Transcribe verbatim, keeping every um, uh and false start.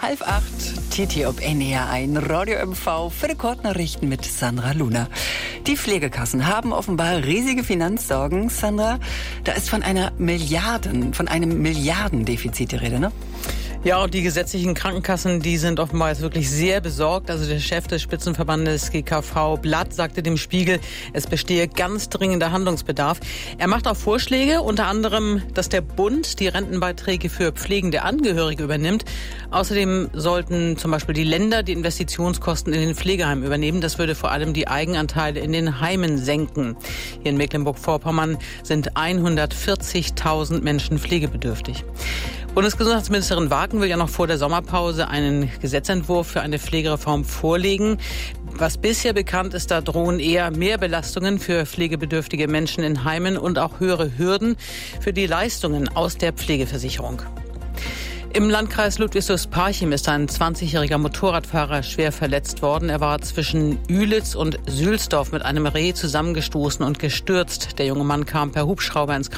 Halb acht, T T ob N R ein, Radio M V für die Kurznachrichten mit Sandra Luna. Die Pflegekassen haben offenbar riesige Finanzsorgen. Sandra, da ist von einer Milliarden, von einem Milliardendefizit die Rede, ne? Ja, und die gesetzlichen Krankenkassen, die sind offenbar jetzt wirklich sehr besorgt. Also der Chef des Spitzenverbandes G K V, Blatt, sagte dem Spiegel, es bestehe ganz dringender Handlungsbedarf. Er macht auch Vorschläge, unter anderem, dass der Bund die Rentenbeiträge für pflegende Angehörige übernimmt. Außerdem sollten zum Beispiel die Länder die Investitionskosten in den Pflegeheimen übernehmen. Das würde vor allem die Eigenanteile in den Heimen senken. Hier in Mecklenburg-Vorpommern sind hundertvierzigtausend Menschen pflegebedürftig. Bundesgesundheitsministerin Wagen will ja noch vor der Sommerpause einen Gesetzentwurf für eine Pflegereform vorlegen. Was bisher bekannt ist, da drohen eher mehr Belastungen für pflegebedürftige Menschen in Heimen und auch höhere Hürden für die Leistungen aus der Pflegeversicherung. Im Landkreis Ludwigslust-Parchim ist ein zwanzigjähriger Motorradfahrer schwer verletzt worden. Er war zwischen Ühlitz und Sülsdorf mit einem Reh zusammengestoßen und gestürzt. Der junge Mann kam per Hubschrauber ins